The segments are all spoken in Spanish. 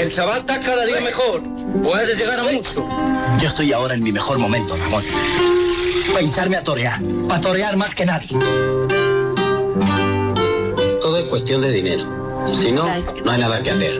El chaval está cada día mejor. Puedes llegar a mucho. Yo estoy ahora en mi mejor momento, Ramón. Para hincharme a torear. Para torear más que nadie. Todo es cuestión de dinero. Si no, no hay nada que hacer.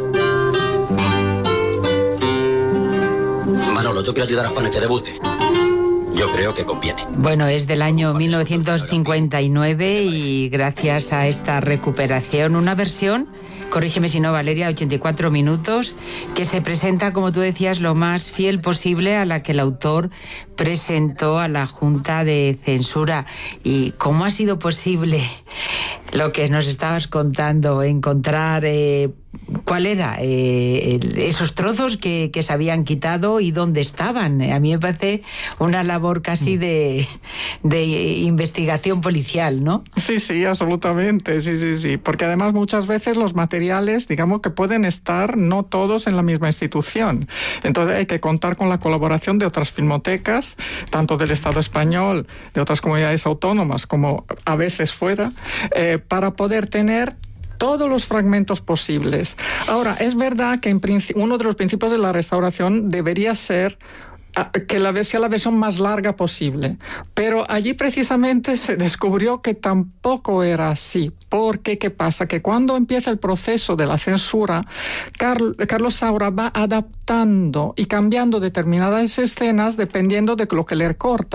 Manolo, yo quiero ayudar a Juan a que debute. Yo creo que conviene. Bueno, es del año 1959 y gracias a esta recuperación, una versión, corrígeme si no, Valeria, 84 minutos, que se presenta, como tú decías, lo más fiel posible a la que el autor presentó a la Junta de Censura. ¿Y cómo ha sido posible lo que nos estabas contando, encontrar cuál era esos trozos que se habían quitado y dónde estaban? A mí me parece una labor casi de investigación policial, ¿no? Sí, absolutamente, sí, porque además muchas veces los materiales, digamos que pueden estar no todos en la misma institución, entonces hay que contar con la colaboración de otras filmotecas, tanto del Estado español, de otras comunidades autónomas, como a veces fuera, para poder tener todos los fragmentos posibles. Ahora, es verdad que uno de los principios de la restauración debería ser que sea la versión más larga posible. Pero allí precisamente se descubrió que tampoco era así. Porque, ¿qué pasa? Que cuando empieza el proceso de la censura, Carlos Saura va adaptando y cambiando determinadas escenas dependiendo de lo que le recorta.